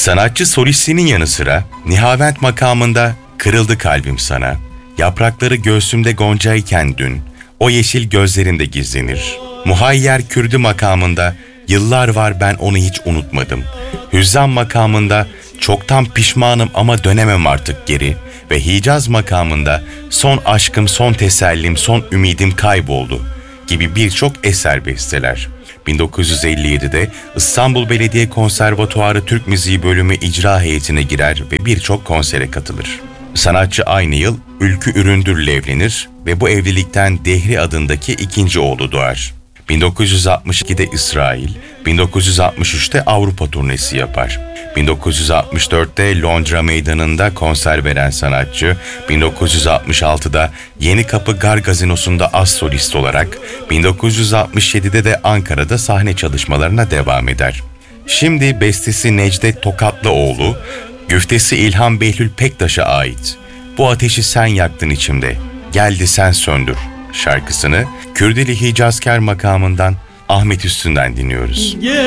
Sanatçı solistinin yanı sıra Nihavent makamında Kırıldı Kalbim Sana, Yaprakları Göğsümde Goncayken Dün, O Yeşil Gözlerinde Gizlenir, Muhayyer Kürdü makamında Yıllar Var Ben Onu Hiç Unutmadım, Hüzzam makamında Çoktan Pişmanım Ama Dönemem Artık Geri ve Hicaz makamında Son Aşkım, Son Tesellim, Son Ümidim Kayboldu gibi birçok eser besteler. 1957'de İstanbul Belediye Konservatuarı Türk Müziği Bölümü icra heyetine girer ve birçok konsere katılır. Sanatçı aynı yıl Ülkü Üründür'le evlenir ve bu evlilikten Dehri adındaki ikinci oğlu doğar. 1962'de İsrail, 1963'te Avrupa turnesi yapar. 1964'te Londra Meydanı'nda konser veren sanatçı, 1966'da Yeni Kapı Gar Gazinosu'nda az solist olarak, 1967'de de Ankara'da sahne çalışmalarına devam eder. Şimdi bestesi Necdet Tokatlıoğlu, güftesi İlhan Behlül Pektaş'a ait "Bu ateşi sen yaktın içimde, geldi sen söndür" şarkısını Kürdili Hicazkar makamından Ahmet Üstün'den dinliyoruz.